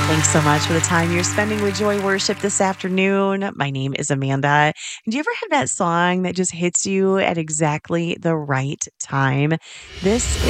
Thanks so much for the time you're spending with Joy Worship this afternoon. My name is Amanda. Do you ever have that song that just hits you at exactly the right time? This